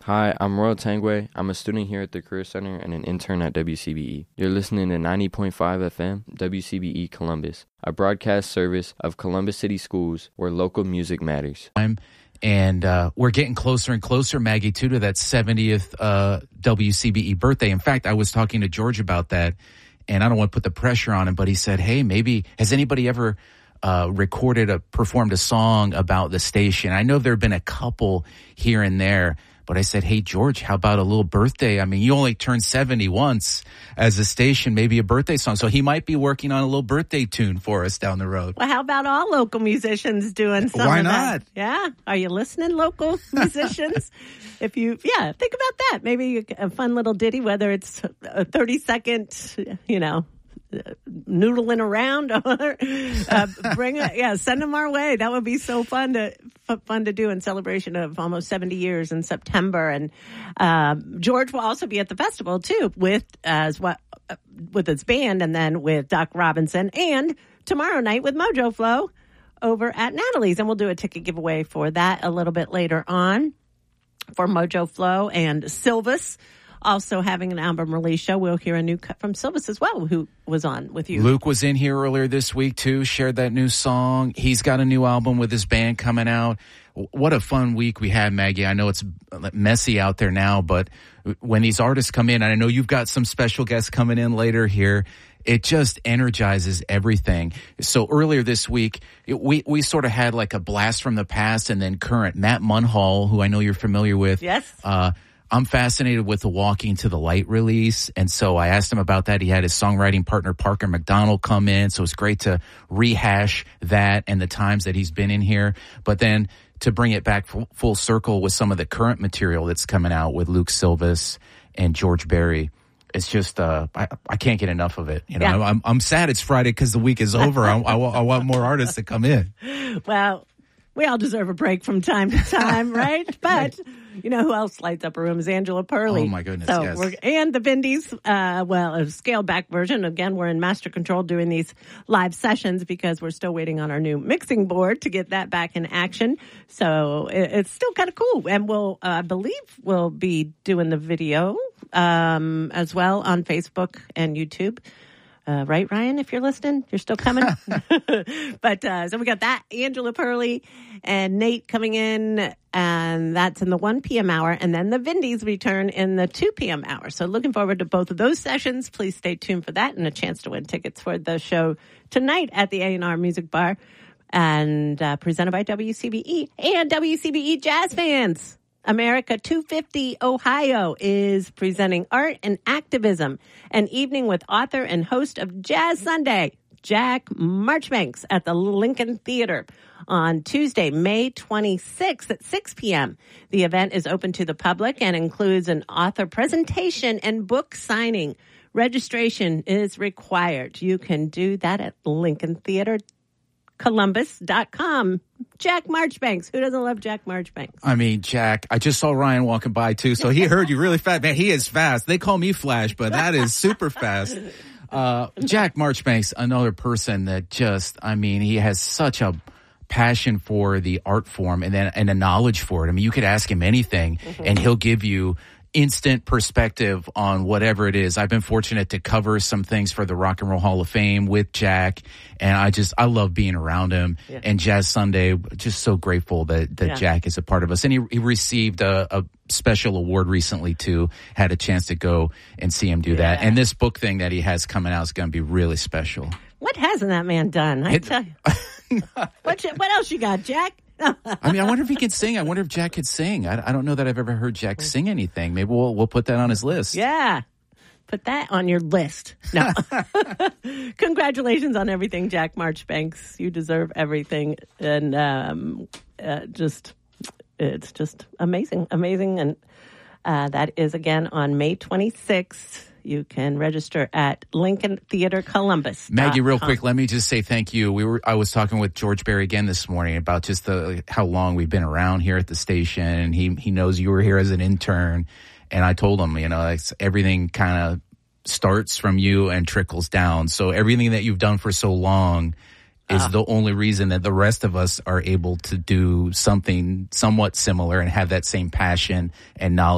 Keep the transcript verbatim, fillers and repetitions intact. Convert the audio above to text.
Hi, I'm Royal Tangway. I'm a student here at the Career Center and an intern at W C B E. You're listening to ninety point five F M, W C B E Columbus, a broadcast service of Columbus City Schools where local music matters. And uh, we're getting closer and closer, Maggie, too, to that seventieth uh, W C B E birthday. In fact, I was talking to George about that, and I don't want to put the pressure on him, but he said, hey, maybe, has anybody ever uh, recorded, a performed a song about the station? I know there have been a couple here and there, but I said, hey, George, how about a little birthday? I mean, you only turned seventy once as a station, maybe a birthday song. So he might be working on a little birthday tune for us down the road. Well, how about all local musicians doing something? Why not? That? Yeah. Are you listening, local musicians? If you, yeah, think about that. Maybe a fun little ditty, whether it's a thirty second, you know, noodling around or uh, bring it, yeah, send them our way. That would be so fun to fun to do in celebration of almost seventy years in September. And um, George will also be at the festival too with as what uh, with his band, and then with Doc Robinson, and tomorrow night with Mojo Flow over at Natalie's, and we'll do a ticket giveaway for that a little bit later on for Mojo Flow. And Silvis also having an album release show. We'll hear a new cut from Silvis as well, who was on with you. Luke was in here earlier this week, too, shared that new song. He's got a new album with his band coming out. What a fun week we had, Maggie. I know it's messy out there now, but when these artists come in, and I know you've got some special guests coming in later here, it just energizes everything. So earlier this week, it, we, we sort of had like a blast from the past and then current. Matt Munhall, who I know you're familiar with. Yes. Uh, I'm fascinated with the Walking to the Light release, and so I asked him about that. He had his songwriting partner, Parker McDonald, come in, so it's great to rehash that and the times that he's been in here. But then to bring it back f- full circle with some of the current material that's coming out with Luke Silvis and George Berry. It's just, uh, I, I can't get enough of it. You know, Yeah. I'm, I'm sad it's Friday because the week is over. I, I, I want more artists to come in. Well, we all deserve a break from time to time, right? But you know who else lights up a room is Angela Purley. Oh, my goodness, so yes. We're, and the Vindies, uh, well, a scaled back version. Again, we're in master control doing these live sessions because we're still waiting on our new mixing board to get that back in action. So it, it's still kind of cool. And we'll, uh, I believe we'll be doing the video um, as well on Facebook and YouTube. Uh, right, Ryan, if you're listening, you're still coming. But uh, so we got that, Angela Purley and Nate coming in, and that's in the one p.m. hour. And then the Vindies return in the two p.m. hour. So looking forward to both of those sessions. Please stay tuned for that and a chance to win tickets for the show tonight at the A and R Music Bar, and uh, presented by W C B E and W C B E Jazz Fans. America two fifty Ohio is presenting Art and Activism, an evening with author and host of Jazz Sunday, Jack Marchbanks, at the Lincoln Theater on Tuesday, May twenty-sixth at six p.m. The event is open to the public and includes an author presentation and book signing. Registration is required. You can do that at Lincoln Theater Columbus dot com. Jack Marchbanks. Who doesn't love Jack Marchbanks? I mean, Jack, I just saw Ryan walking by too, so he heard you really fast. Man, he is fast. They call me Flash, but that is super fast. Uh, Jack Marchbanks, another person that just, I mean, he has such a passion for the art form and then and a knowledge for it. I mean, you could ask him anything mm-hmm. and he'll give you instant perspective on whatever it is. I've been fortunate to cover some things for the Rock and Roll Hall of Fame with Jack, and I just, I love being around him. Yeah. And Jazz Sunday, just so grateful that, that yeah. Jack is a part of us. And he, he received a, a special award recently too, had a chance to go and see him do yeah. that. And this book thing that he has coming out is going to be really special. What hasn't that man done? I it, tell you. what, you, what else you got, Jack? I mean, I wonder if he could sing. I wonder if Jack could sing. I, I don't know that I've ever heard Jack sing anything. Maybe we'll we'll put that on his list. Yeah, put that on your list. No, congratulations on everything, Jack Marchbanks. You deserve everything, and um, uh, just it's just amazing, amazing, and uh, that is again on May twenty-sixth. You can register at Lincoln Theater Columbus. Maggie, real quick, let me just say thank you. We were I was talking with George Berry again this morning about just the how long we've been around here at the station, and he he knows you were here as an intern, and I told him, you know, it's, everything kind of starts from you and trickles down. So everything that you've done for so long is uh. the only reason that the rest of us are able to do something somewhat similar and have that same passion and knowledge